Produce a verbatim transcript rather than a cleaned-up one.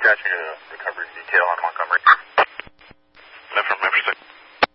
attach me to the recovery detail on Montgomery.